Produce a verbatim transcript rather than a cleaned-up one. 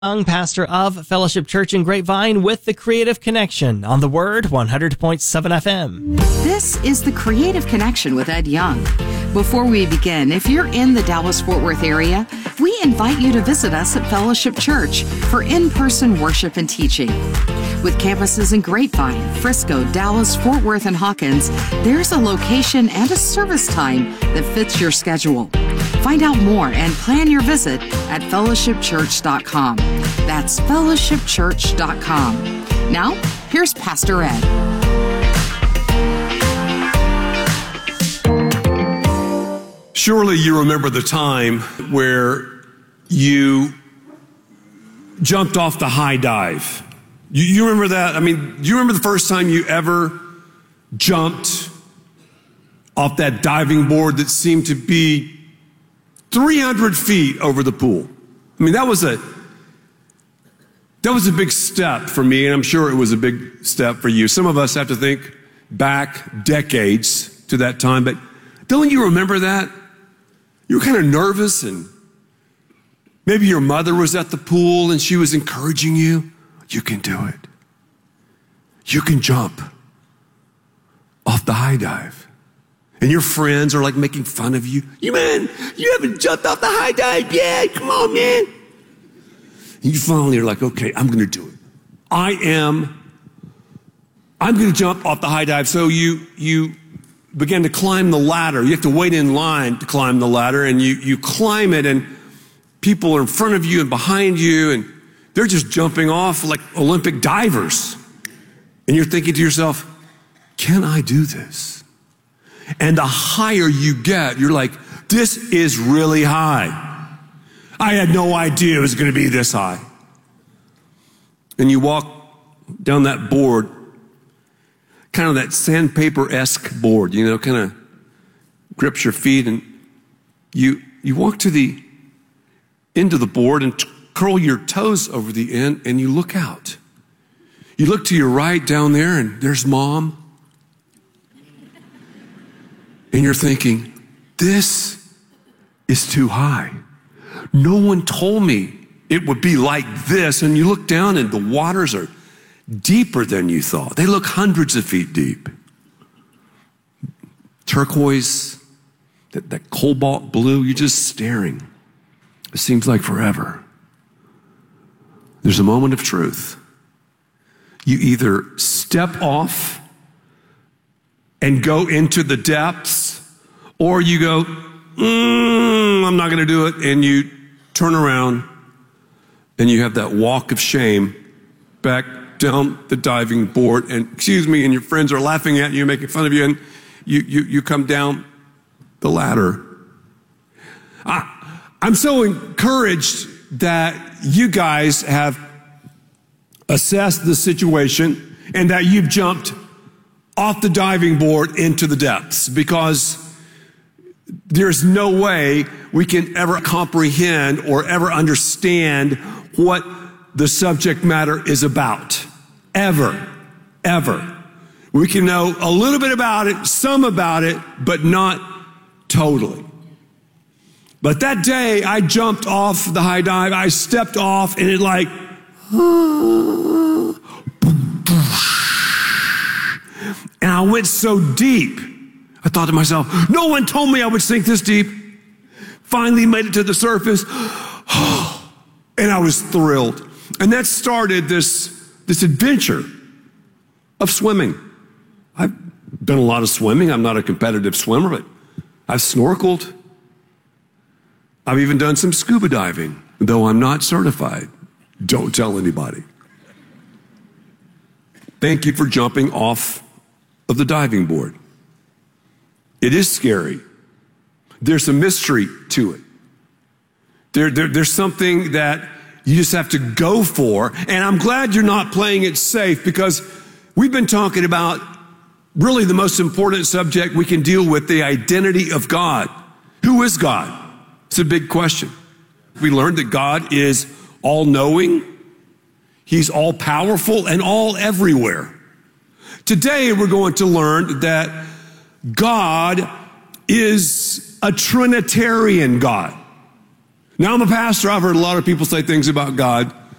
Young, pastor of Fellowship Church in Grapevine, with the Creative Connection on the Word one hundred point seven F M. This is the Creative Connection with Ed Young. Before we begin, if you're in the Dallas-Fort Worth area, we invite you to visit us at Fellowship Church for in-person worship and teaching. With campuses in Grapevine, Frisco, Dallas, Fort Worth, and Hawkins, there's a location and a service time that fits your schedule. Find out more and plan your visit at fellowship church dot com. That's fellowship church dot com. Now, here's Pastor Ed. Surely you remember the time where you jumped off the high dive. You, you remember that? I mean, do you remember the first time you ever jumped off that diving board that seemed to be three hundred feet over the pool? I mean, that was a that was a big step for me, and I'm sure it was a big step for you. Some of us have to think back decades to that time, but don't you remember that? You were kind of nervous, and maybe your mother was at the pool and she was encouraging you. You can do it. You can jump off the high dive. And your friends are like making fun of you. You man, you haven't jumped off the high dive yet. Come on, man. And you finally are like, okay, I'm going to do it. I am, I'm going to jump off the high dive. So you, you begin to climb the ladder. You have to wait in line to climb the ladder, and you, you climb it, and people are in front of you and behind you, and they're just jumping off like Olympic divers. And you're thinking to yourself, can I do this? And the higher you get, you're like, this is really high. I had no idea it was going to be this high. And you walk down that board, kind of that sandpaper-esque board, you know, kind of grips your feet, and you, you walk to the end of the board and curl your toes over the end, and you look out. You look to your right down there, and there's Mom. And you're thinking, this is too high. No one told me it would be like this. And you look down, and the waters are deeper than you thought. They look hundreds of feet deep. Turquoise, that, that cobalt blue, you're just staring. It seems like forever. There's a moment of truth. You either step off and go into the depths, or you go, mm, I'm not going to do it, and you turn around and you have that walk of shame back down the diving board, and excuse me, and your friends are laughing at you, making fun of you, and you, you, you come down the ladder. I, I'm so encouraged that you guys have assessed the situation and that you've jumped off the diving board into the depths, because there's no way we can ever comprehend or ever understand what the subject matter is about. Ever, ever. We can know a little bit about it, some about it, but not totally. But that day I jumped off the high dive, I stepped off, and it like, and I went so deep. I thought to myself, no one told me I would sink this deep. Finally made it to the surface. And I was thrilled. And that started this, this adventure of swimming. I've done a lot of swimming. I'm not a competitive swimmer, but I've snorkeled. I've even done some scuba diving, though I'm not certified. Don't tell anybody. Thank you for jumping off of the diving board. It is scary. There's a mystery to it. There, there, there's something that you just have to go for. And I'm glad you're not playing it safe, because we've been talking about really the most important subject we can deal with, the identity of God. Who is God? It's a big question. We learned that God is all-knowing. He's all-powerful and all everywhere. Today, we're going to learn that God is a Trinitarian God. Now, I'm a pastor. I've heard a lot of people say things about God